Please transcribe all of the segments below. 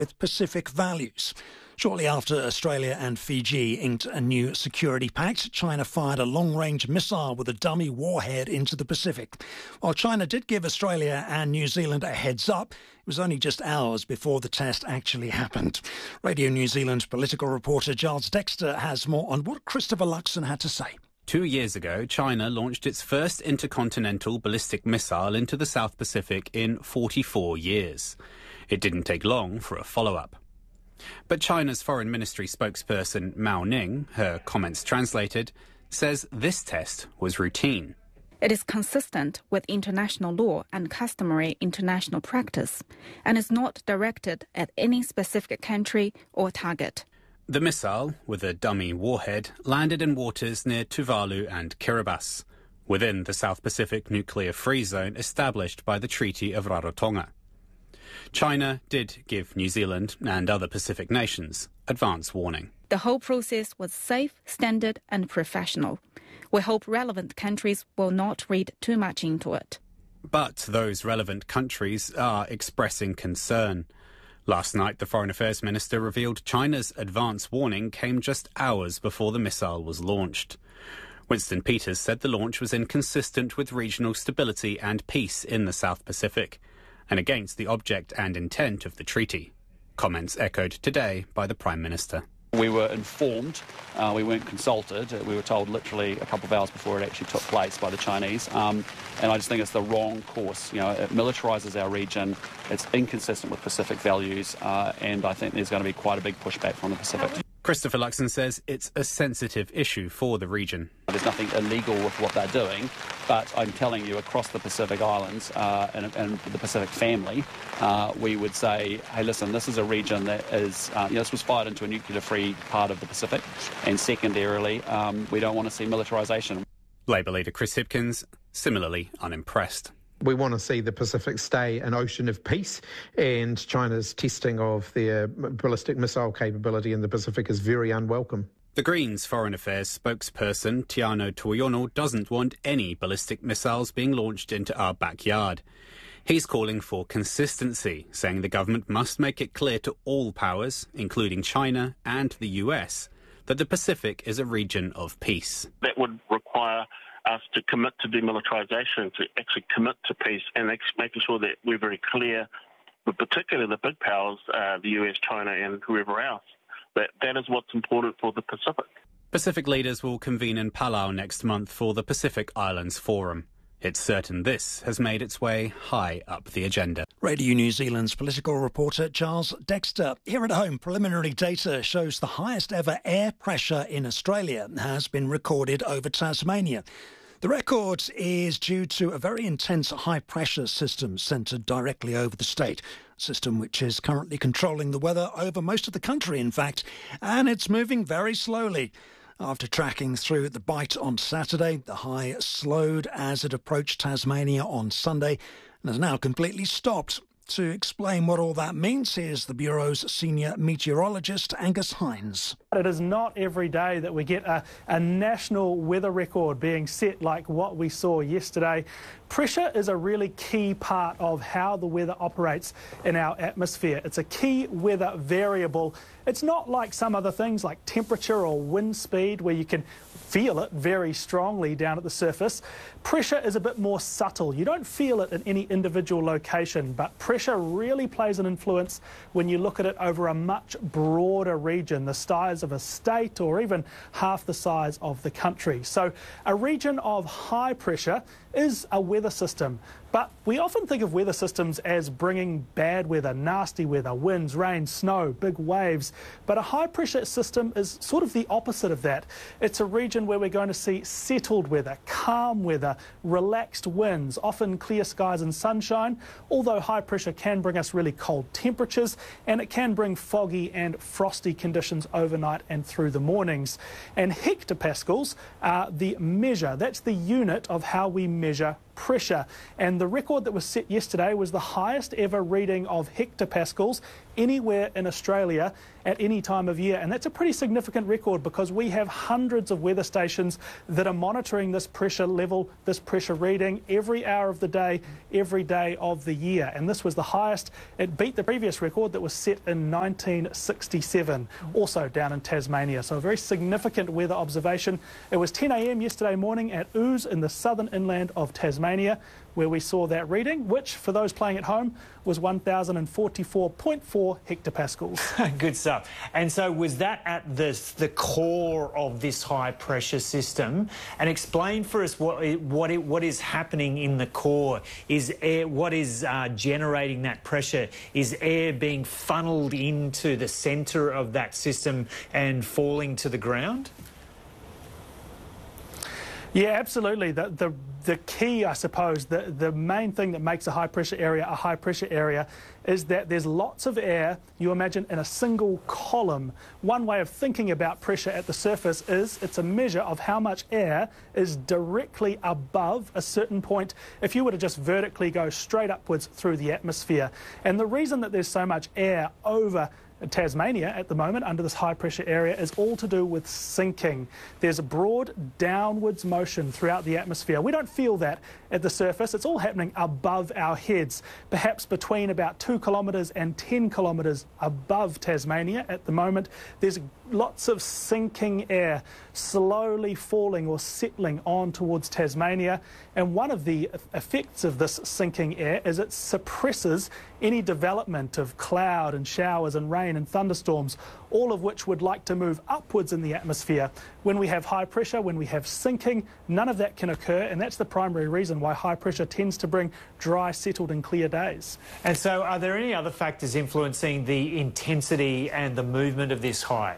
with Pacific values. Shortly after Australia and Fiji inked a new security pact, China fired a long-range missile with a dummy warhead into the Pacific. While China did give Australia and New Zealand a heads up, it was only just hours before the test actually happened. Radio New Zealand political reporter Giles Dexter has more on what Christopher Luxon had to say. 2 years ago, China launched its first intercontinental ballistic missile into the South Pacific in 44 years. It didn't take long for a follow-up. But China's Foreign Ministry spokesperson Mao Ning, her comments translated, says this test was routine. It is consistent with international law and customary international practice, and is not directed at any specific country or target. The missile, with a dummy warhead, landed in waters near Tuvalu and Kiribati, within the South Pacific nuclear-free zone established by the Treaty of Rarotonga. China did give New Zealand and other Pacific nations advance warning. The whole process was safe, standard and professional. We hope relevant countries will not read too much into it. But those relevant countries are expressing concern. Last night, the Foreign Affairs Minister revealed China's advance warning came just hours before the missile was launched. Winston Peters said the launch was inconsistent with regional stability and peace in the South Pacific, and against the object and intent of the treaty. Comments echoed today by the Prime Minister. We were informed, we weren't consulted. We were told literally a couple of hours before it actually took place by the Chinese. And I just think it's the wrong course. It militarises our region, it's inconsistent with Pacific values, and I think there's going to be quite a big pushback from the Pacific. Christopher Luxon says it's a sensitive issue for the region. There's nothing illegal with what they're doing, but I'm telling you, across the Pacific Islands and the Pacific family, we would say, hey, listen, this is a region that is, this was fired into a nuclear-free part of the Pacific, and secondarily, we don't want to see militarisation. Labour leader Chris Hipkins, similarly unimpressed. We want to see the Pacific stay an ocean of peace, and China's testing of their ballistic missile capability in the Pacific is very unwelcome. The Greens Foreign Affairs spokesperson Tiano Tuoyono doesn't want any ballistic missiles being launched into our backyard. He's calling for consistency, saying the government must make it clear to all powers, including China and the US, that the Pacific is a region of peace. That would require us to commit to demilitarisation, to actually commit to peace, and making sure that we're very clear, but particularly the big powers, the US, China and whoever else, that is what's important for the Pacific. Pacific leaders will convene in Palau next month for the Pacific Islands Forum. It's certain this has made its way high up the agenda. Radio New Zealand's political reporter Giles Dexter. Here at home, preliminary data shows the highest ever air pressure in Australia has been recorded over Tasmania. The record is due to a very intense high-pressure system centred directly over the state, a system which is currently controlling the weather over most of the country, in fact, and it's moving very slowly. After tracking through the Bight on Saturday, the high slowed as it approached Tasmania on Sunday and has now completely stopped. To explain what all that means, here's the Bureau's senior meteorologist, Angus Hines. It is not every day that we get a national weather record being set like what we saw yesterday. Pressure is a really key part of how the weather operates in our atmosphere. It's a key weather variable. It's not like some other things like temperature or wind speed where you can feel it very strongly down at the surface. Pressure is a bit more subtle. You don't feel it in any individual location, but pressure really plays an influence when you look at it over a much broader region, the size of a state or even half the size of the country. So a region of high pressure is a weather system, but we often think of weather systems as bringing bad weather, nasty weather, winds, rain, snow, big waves, but a high pressure system is sort of the opposite of that. It's a region where we're going to see settled weather, calm weather, relaxed winds, often clear skies and sunshine, although high pressure can bring us really cold temperatures and it can bring foggy and frosty conditions overnight and through the mornings. And hectopascals are the measure, that's the unit of how we measure pressure, and the record that was set yesterday was the highest ever reading of hectopascals anywhere in Australia at any time of year. And that's a pretty significant record because we have hundreds of weather stations that are monitoring this pressure level, this pressure reading every hour of the day, every day of the year. And this was the highest. It beat the previous record that was set in 1967, also down in Tasmania. So a very significant weather observation. It was 10 a.m. yesterday morning at Ouse in the southern inland of Tasmania, where we saw that reading, which, for those playing at home, was 1,044.4 hectopascals. Good stuff. And so was that at the core of this high pressure system? And explain for us what is happening in the core. Is air, what is generating that pressure? Is air being funneled into the centre of that system and falling to the ground? Yeah, absolutely. The key, I suppose, the main thing that makes a high pressure area is that there's lots of air, you imagine, in a single column. One way of thinking about pressure at the surface is it's a measure of how much air is directly above a certain point if you were to just vertically go straight upwards through the atmosphere. And the reason that there's so much air over Tasmania at the moment under this high pressure area is all to do with sinking. There's a broad downwards motion throughout the atmosphere. We don't feel that at the surface. It's all happening above our heads, perhaps between about 2 kilometres and 10 kilometres above Tasmania at the moment. There's lots of sinking air slowly falling or settling on towards Tasmania. And one of the effects of this sinking air is it suppresses any development of cloud and showers and rain and thunderstorms, all of which would like to move upwards in the atmosphere. When we have high pressure, when we have sinking, none of that can occur, and that's the primary reason why high pressure tends to bring dry, settled and clear days. And so are there any other factors influencing the intensity and the movement of this high?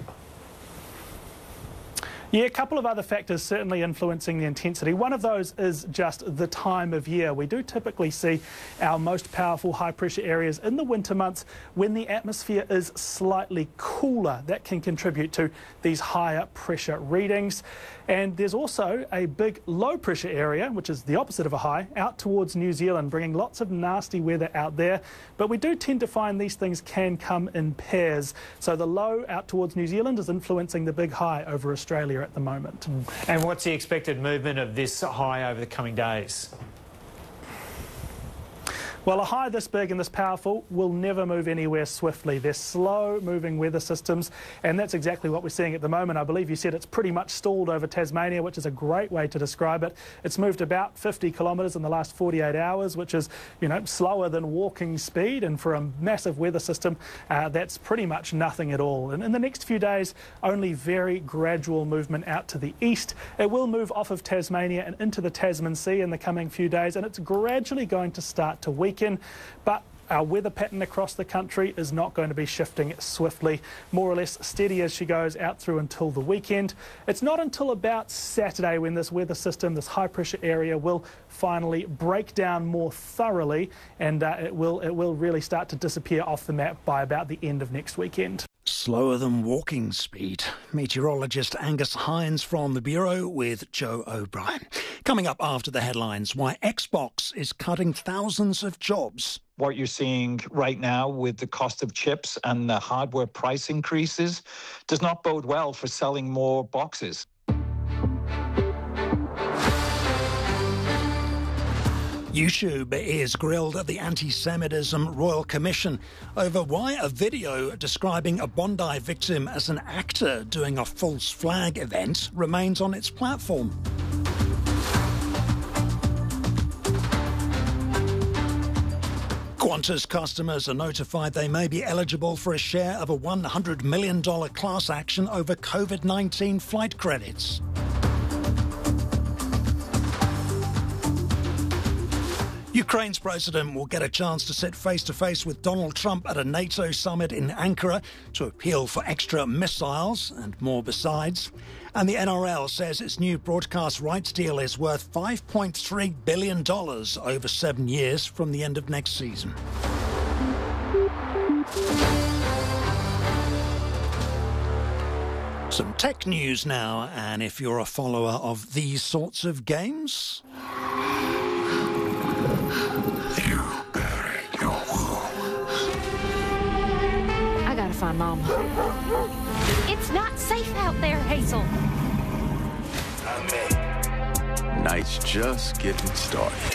Yeah, a couple of other factors certainly influencing the intensity. One of those is just the time of year. We do typically see our most powerful high pressure areas in the winter months when the atmosphere is slightly cooler. That can contribute to these higher pressure readings. And there's also a big low pressure area, which is the opposite of a high, out towards New Zealand, bringing lots of nasty weather out there. But we do tend to find these things can come in pairs. So the low out towards New Zealand is influencing the big high over Australia at the moment. And what's the expected movement of this high over the coming days? Well, a high this big and this powerful will never move anywhere swiftly. They're slow-moving weather systems, and that's exactly what we're seeing at the moment. I believe you said it's pretty much stalled over Tasmania, which is a great way to describe it. It's moved about 50 kilometres in the last 48 hours, which is, you know, slower than walking speed, and for a massive weather system, that's pretty much nothing at all. And in the next few days, only very gradual movement out to the east. It will move off of Tasmania and into the Tasman Sea in the coming few days, and it's gradually going to start to weaken. But our weather pattern across the country is not going to be shifting swiftly, more or less steady as she goes out through until the weekend. It's not until about Saturday when this weather system, this high pressure area, will finally break down more thoroughly, and it will really start to disappear off the map by about the end of next weekend. Slower than walking speed. Meteorologist Angus Hines from the Bureau with Joe O'Brien. Coming up after the headlines, why Xbox is cutting thousands of jobs. What you're seeing right now with the cost of chips and the hardware price increases does not bode well for selling more boxes. YouTube is grilled at the Anti-Semitism Royal Commission over why a video describing a Bondi victim as an actor doing a false flag event remains on its platform. Qantas customers are notified they may be eligible for a share of a $100 million class action over COVID-19 flight credits. Ukraine's president will get a chance to sit face-to-face with Donald Trump at a NATO summit in Ankara to appeal for extra missiles and more besides. And the NRL says its new broadcast rights deal is worth $5.3 billion over 7 years from the end of next season. Some tech news now, and if you're a follower of these sorts of games... notify Mom. It's not safe out there, Hazel. Night's just getting started.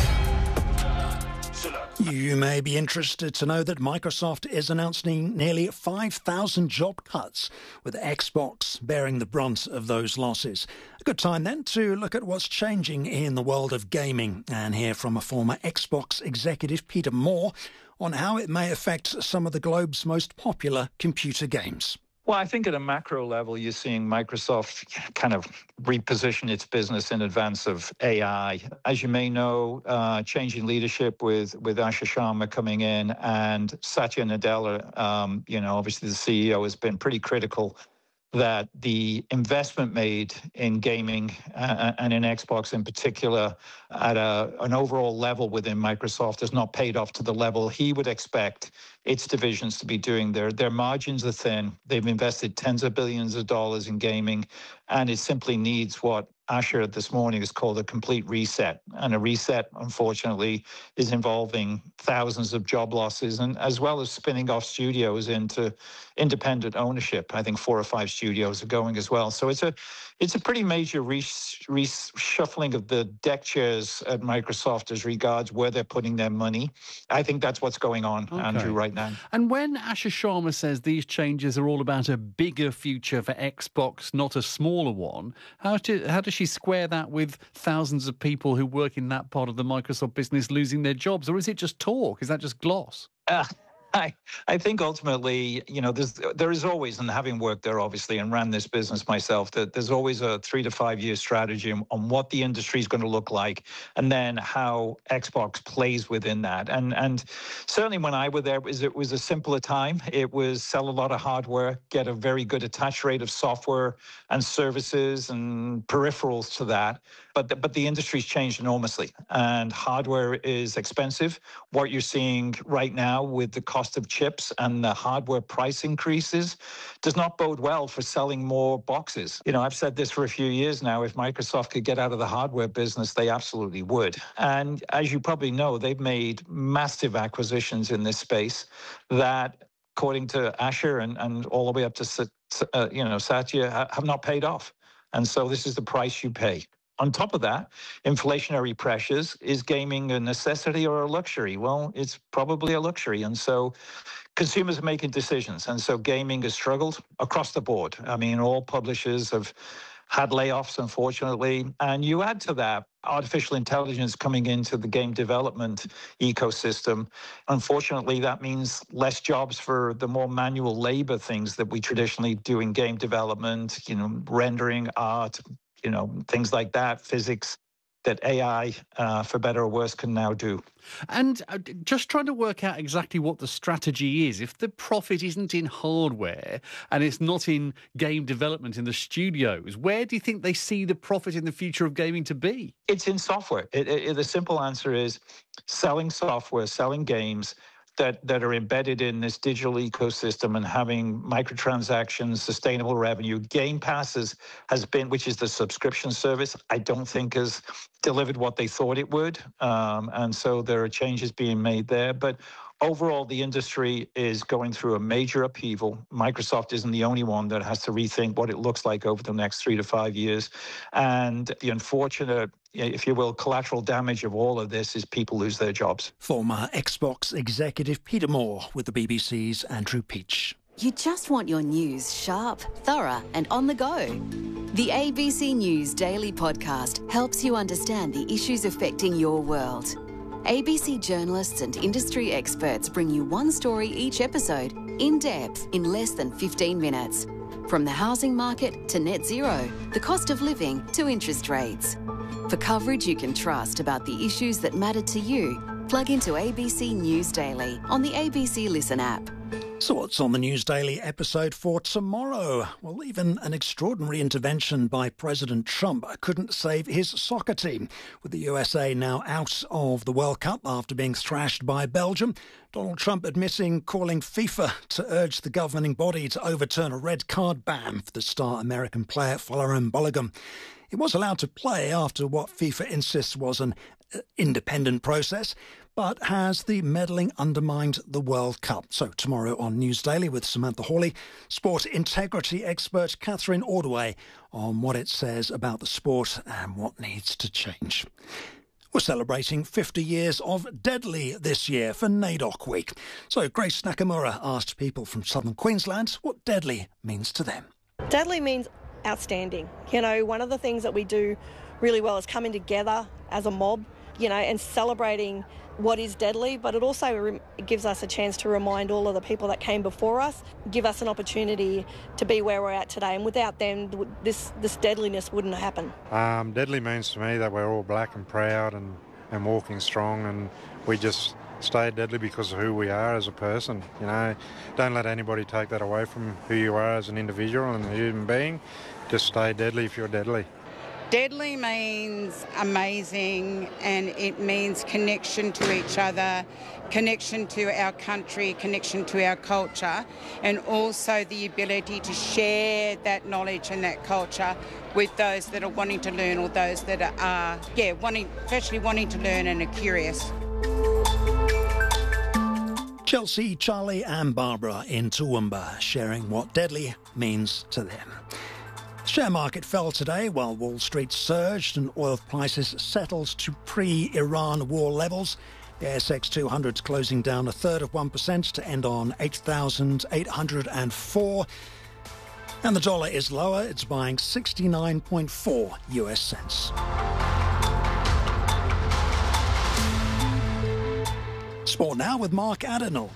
You may be interested to know that Microsoft is announcing nearly 5,000 job cuts, with Xbox bearing the brunt of those losses. A good time then to look at what's changing in the world of gaming and hear from a former Xbox executive, Peter Moore, on how it may affect some of the globe's most popular computer games. Well, I think at a macro level, you're seeing Microsoft kind of reposition its business in advance of AI. As you may know, changing leadership with Asha Sharma coming in and Satya Nadella, obviously the CEO, has been pretty critical that the investment made in gaming and in Xbox in particular at an overall level within Microsoft has not paid off to the level he would expect its divisions to be doing. Their margins are thin. They've invested tens of billions of dollars in gaming, and it simply needs what Asher this morning has called a complete reset. And a reset, unfortunately, is involving thousands of job losses, and as well as spinning off studios into independent ownership. I think 4 or 5 studios are going as well. So it's a pretty major reshuffling of the deck chairs at Microsoft as regards where they're putting their money. I think that's what's going on, Andrew, right now. And when Asha Sharma says these changes are all about a bigger future for Xbox, not a smaller one, how does she square that with thousands of people who work in that part of the Microsoft business losing their jobs? Or is it just talk? Is that just gloss? I think ultimately, there is always, and having worked there obviously and ran this business myself, that there's always a 3 to 5 year strategy on what the industry is going to look like, and then how Xbox plays within that. And certainly when I was there, it was a simpler time. It was sell a lot of hardware, get a very good attach rate of software and services and peripherals to that. But the industry's changed enormously, and hardware is expensive. What you're seeing right now with the cost of chips and the hardware price increases does not bode well for selling more boxes. I've said this for a few years now. If Microsoft could get out of the hardware business, they absolutely would. And as you probably know, they've made massive acquisitions in this space that, according to Asher and all the way up to Satya, have not paid off. And so this is the price you pay. On top of that, inflationary pressures. Is gaming a necessity or a luxury? Well, it's probably a luxury. And so consumers are making decisions. And so gaming has struggled across the board. I mean, all publishers have had layoffs, unfortunately. And you add to that artificial intelligence coming into the game development ecosystem. Unfortunately, that means less jobs for the more manual labor things that we traditionally do in game development, rendering, art, things like that, physics, that AI, for better or worse, can now do. And just trying to work out exactly what the strategy is. If the profit isn't in hardware and it's not in game development in the studios, where do you think they see the profit in the future of gaming to be? It's in software. The simple answer is selling software, selling games that are embedded in this digital ecosystem and having microtransactions, sustainable revenue. Game Pass has been, which is the subscription service, I don't think has delivered what they thought it would. And so there are changes being made there. But overall, the industry is going through a major upheaval. Microsoft isn't the only one that has to rethink what it looks like over the next 3 to 5 years. And the unfortunate, if you will, collateral damage of all of this is people lose their jobs. Former Xbox executive Peter Moore with the BBC's Andrew Peach. You just want your news sharp, thorough and on the go. The ABC News Daily Podcast helps you understand the issues affecting your world. ABC journalists and industry experts bring you one story each episode, in depth, in less than 15 minutes. From the housing market to net zero, the cost of living to interest rates. For coverage you can trust about the issues that matter to you, plug into ABC News Daily on the ABC Listen app. So what's on the News Daily episode for tomorrow? Well, even an extraordinary intervention by President Trump couldn't save his soccer team. With the USA now out of the World Cup after being thrashed by Belgium, Donald Trump admitting calling FIFA to urge the governing body to overturn a red card ban for the star American player Folarin Balogun. He was allowed to play after what FIFA insists was an independent process, but has the meddling undermined the World Cup? So tomorrow on News Daily with Samantha Hawley, sport integrity expert Catherine Ordway on what it says about the sport and what needs to change. We're celebrating 50 years of Deadly this year for NAIDOC Week. So Grace Nakamura asked people from southern Queensland what Deadly means to them. Deadly means outstanding. You know, one of the things that we do really well is coming together as a mob, you know, and celebrating what is deadly, but it also gives us a chance to remind all of the people that came before us, give us an opportunity to be where we're at today, and without them this deadliness wouldn't happen. Deadly means to me that we're all black and proud and walking strong, and we just stay deadly because of who we are as a person. You know, don't let anybody take that away from who you are as an individual and a human being. Just stay deadly if you're deadly. Deadly means amazing, and it means connection to each other, connection to our country, connection to our culture, and also the ability to share that knowledge and that culture with those that are wanting to learn, or those that are wanting to learn and are curious. Chelsea, Charlie and Barbara in Toowoomba sharing what deadly means to them. Share market fell today while Wall Street surged and oil prices settled to pre-Iran war levels. The ASX 200's closing down 1/3% to end on 8,804. And the dollar is lower. It's buying 69.4 US cents. Sport now with Mark Adenall.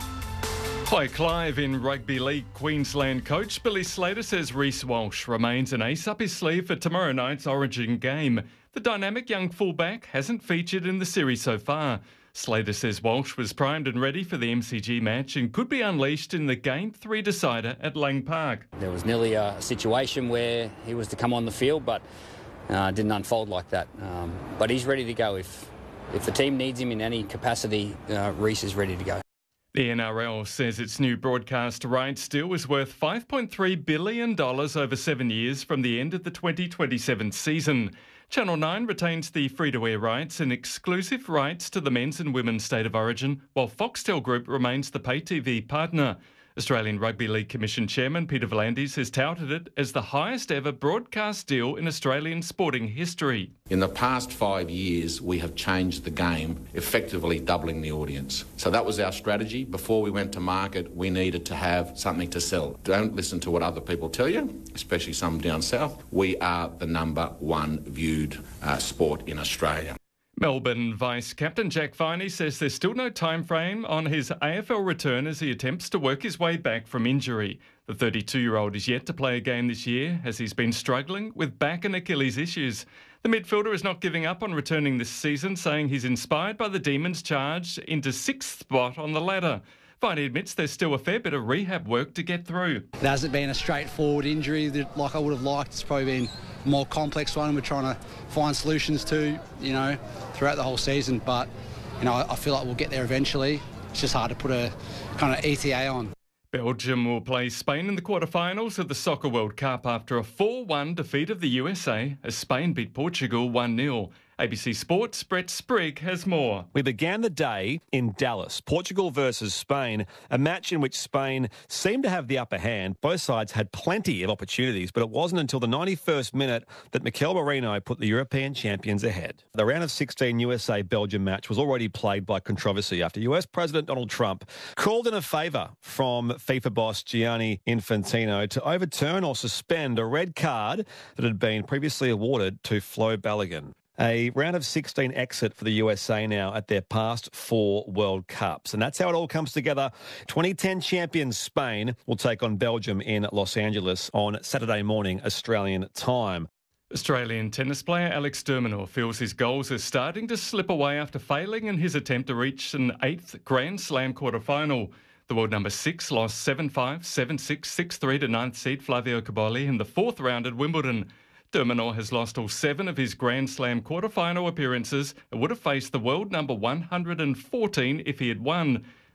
Hi Clive. In Rugby League, Queensland coach Billy Slater says Reece Walsh remains an ace up his sleeve for tomorrow night's Origin game. The dynamic young fullback hasn't featured in the series so far. Slater says Walsh was primed and ready for the MCG match and could be unleashed in the Game 3 decider at Lang Park. There was nearly a situation where he was to come on the field, but didn't unfold like that. But he's ready to go. If the team needs him in any capacity, Reece is ready to go. The NRL says its new broadcast rights deal is worth $5.3 billion over 7 years from the end of the 2027 season. Channel 9 retains the free-to-air rights and exclusive rights to the men's and women's State of Origin, while Foxtel Group remains the pay TV partner. Australian Rugby League Commission Chairman Peter V'landys has touted it as the highest ever broadcast deal in Australian sporting history. In the past 5 years, we have changed the game, effectively doubling the audience. So that was our strategy. Before we went to market, we needed to have something to sell. Don't listen to what other people tell you, especially some down south. We are the #1 viewed sport in Australia. Melbourne Vice-Captain Jack Viney says there's still no time frame on his AFL return as he attempts to work his way back from injury. The 32-year-old is yet to play a game this year as he's been struggling with back and Achilles issues. The midfielder is not giving up on returning this season, saying he's inspired by the Demons' charge into 6th spot on the ladder. Viney admits there's still a fair bit of rehab work to get through. It hasn't been a straightforward injury that like I would have liked. It's probably been a more complex one we're trying to find solutions to, throughout the whole season. But, I feel like we'll get there eventually. It's just hard to put a kind of ETA on. Belgium will play Spain in the quarterfinals of the Soccer World Cup after a 4-1 defeat of the USA as Spain beat Portugal 1-0. ABC Sports' Brett Sprigg has more. We began the day in Dallas, Portugal versus Spain, a match in which Spain seemed to have the upper hand. Both sides had plenty of opportunities, but it wasn't until the 91st minute that Mikel Merino put the European champions ahead. The round of 16 USA-Belgium match was already plagued by controversy after US President Donald Trump called in a favour from FIFA boss Gianni Infantino to overturn or suspend a red card that had been previously awarded to Flo Balogun. A round of 16 exit for the USA now at their past 4 World Cups. And that's how it all comes together. 2010 champions Spain will take on Belgium in Los Angeles on Saturday morning, Australian time. Australian tennis player Alex de Minaur feels his goals are starting to slip away after failing in his attempt to reach an 8th Grand Slam quarter-final. The world number 6 lost 7-5, 7-6, 6-3 to 9th seed Flavio Cobolli in the 4th round at Wimbledon. De Minaur has lost all 7 of his Grand Slam quarter-final appearances and would have faced the world number 114 if he had won.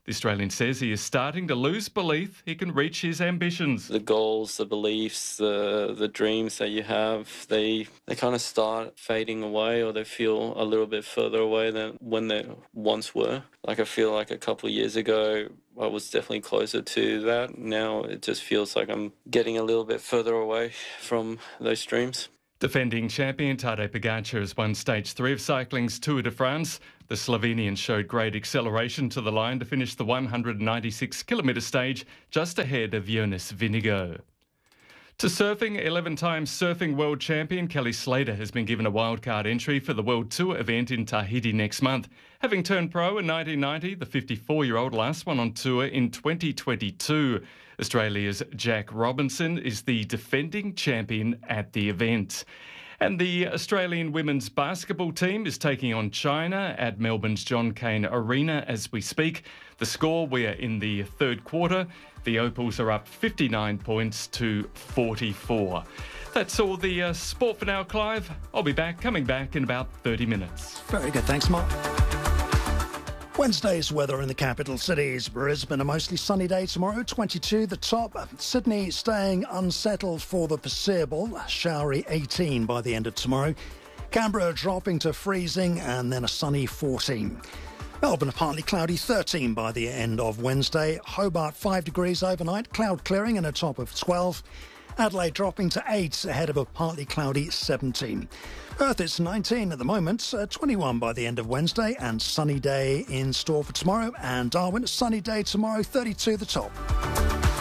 The Australian says he is starting to lose belief he can reach his ambitions. The goals, the beliefs, the dreams that you have, they kind of start fading away, or they feel a little bit further away than when they once were. Like, I feel like a couple of years ago, I was definitely closer to that. Now it just feels like I'm getting a little bit further away from those dreams. Defending champion Tadej Pogacar has won Stage 3 of cycling's Tour de France. The Slovenian showed great acceleration to the line to finish the 196-kilometre stage just ahead of Jonas Vingegaard. To surfing, 11-time surfing world champion Kelly Slater has been given a wildcard entry for the World Tour event in Tahiti next month. Having turned pro in 1990, the 54-year-old last won on tour in 2022. Australia's Jack Robinson is the defending champion at the event. And the Australian women's basketball team is taking on China at Melbourne's John Cain Arena as we speak. The score, we are in the third quarter. The Opals are up 59 points to 44. That's all the sport for now, Clive. I'll be coming back in about 30 minutes. Very good, thanks, Mark. Wednesday's weather in the capital cities. Brisbane, a mostly sunny day tomorrow, 22 the top. Sydney staying unsettled for the foreseeable, showery 18 by the end of tomorrow. Canberra dropping to freezing and then a sunny 14. Melbourne, partly cloudy 13 by the end of Wednesday. Hobart 5 degrees overnight, cloud clearing and a top of 12. Adelaide dropping to 8 ahead of a partly cloudy 17. Perth is 19 at the moment, 21 by the end of Wednesday, and sunny day in store for tomorrow. And Darwin, sunny day tomorrow, 32 the top.